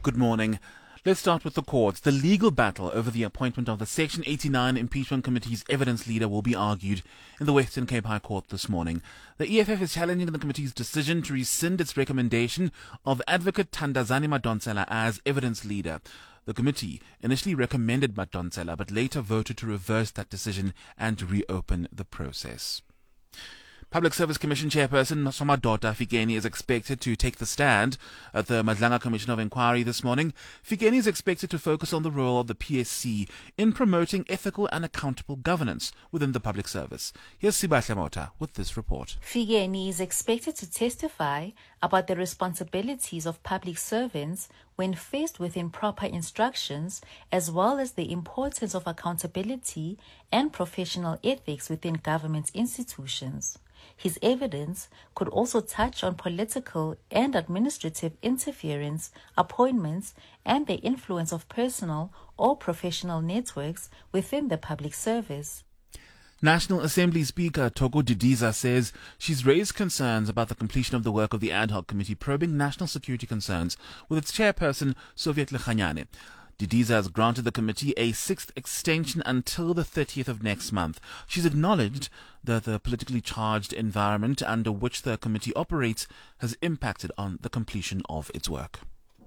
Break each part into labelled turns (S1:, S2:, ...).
S1: good morning. Let's start with the courts. The legal battle over the appointment of the Section 89 Impeachment Committee's evidence leader will be argued in the Western Cape High Court this morning. The EFF is challenging the committee's decision to rescind its recommendation of Advocate Thandazani Madonsela as evidence leader. The committee initially recommended Madonsela, but later voted to reverse that decision and reopen the process. Public Service Commission Chairperson Somadoda Fikeni is expected to take the stand at the Madlanga Commission of Inquiry this morning. Fikeni is expected to focus on the role of the PSC in promoting ethical and accountable governance within the public service. Here's Sibahle Mota with this report.
S2: Fikeni is expected to testify about the responsibilities of public servants when faced with improper instructions, as well as the importance of accountability and professional ethics within government institutions. His evidence could also touch on political and administrative interference, appointments, and the influence of personal or professional networks within the public service.
S1: National Assembly Speaker Thoko Didiza says she's raised concerns about the completion of the work of the ad hoc committee probing national security concerns with its chairperson, Soviet Lechanyane. Didiza has granted the committee a 6th extension until the 30th of next month. She's acknowledged that the politically charged environment under which the committee operates has impacted on the completion of its work.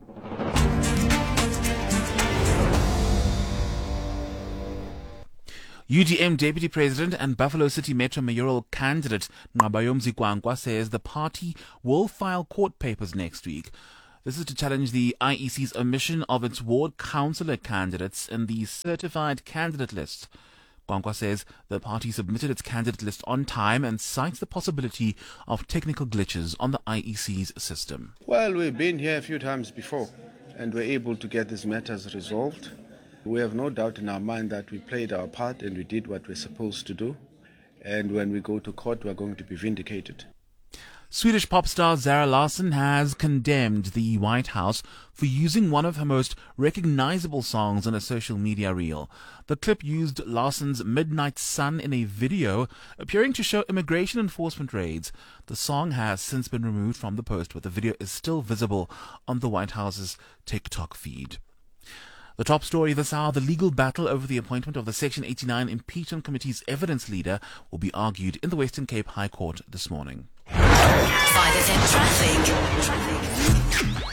S1: UDM Deputy President and Buffalo City Metro mayoral candidate Nqabayomzi Kwankwa says the party will file court papers next week. This is to challenge the IEC's omission of its ward councillor candidates in the certified candidate list. Kwankwa says the party submitted its candidate list on time and cites the possibility of technical glitches on the IEC's system.
S3: Well, we've been here a few times before and we're able to get these matters resolved. We have no doubt in our mind that we played our part and we did what we're supposed to do. And when we go to court, we're going to be vindicated.
S1: Swedish pop star Zara Larsson has condemned the White House for using one of her most recognizable songs in a social media reel. The clip used Larsson's Midnight Sun in a video appearing to show immigration enforcement raids. The song has since been removed from the post, but the video is still visible on the White House's TikTok feed. The top story this hour, the legal battle over the appointment of the Section 89 Impeachment Committee's evidence leader will be argued in the Western Cape High Court this morning.
S4: 5FM Traffic.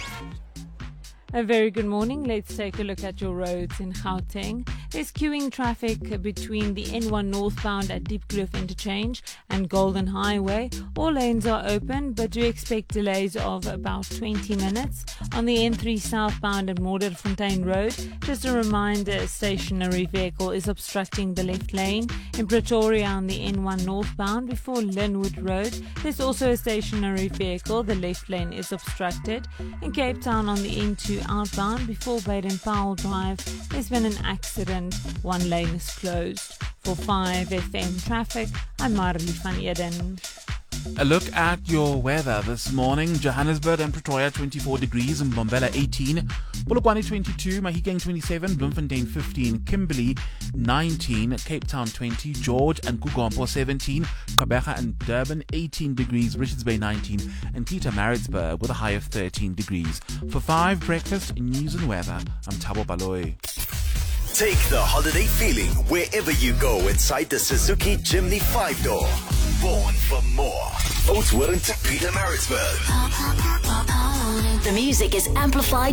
S5: A very good morning. Let's take a look at your roads in Gauteng. There's queuing traffic between the N1 northbound at Diepkloof Interchange and Golden Highway. All lanes are open, but do expect delays of about 20 minutes. On the N3 southbound at Morderfontein Road, just a reminder, a stationary vehicle is obstructing the left lane. In Pretoria on the N1 northbound before Linwood Road, there's also a stationary vehicle. The left lane is obstructed. In Cape Town on the N2 outbound before Baden-Powell Drive, there's been an accident. One lane is closed. For 5FM Traffic, I'm Marley van Eden.
S1: A look at your weather this morning. Johannesburg and Pretoria 24 degrees, Mbombela 18, Polokwane 22, Mahikeng 27, Bloemfontein 15, Kimberley 19, Cape Town 20, George and Kugompo 17, Gqeberha and Durban 18 degrees, Richards Bay 19, and Pietermaritzburg with a high of 13 degrees. For 5 Breakfast News and Weather, I'm Thabo Baloyi.
S4: Take the holiday feeling wherever you go inside the Suzuki Jimny 5-door. Born for more. Oates Wellington, Pietermaritzburg. The music is amplified